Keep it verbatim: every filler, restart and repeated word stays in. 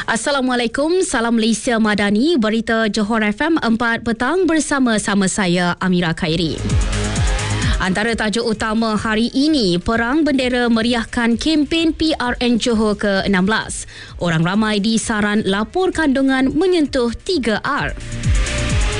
Assalamualaikum, salam Malaysia Madani, berita Johor F M empat petang bersama-sama saya Amira Khairi. Antara tajuk utama hari ini, Perang Bendera meriahkan kempen P R N Johor ke enam belas. Orang ramai disaran lapor kandungan menyentuh tiga R.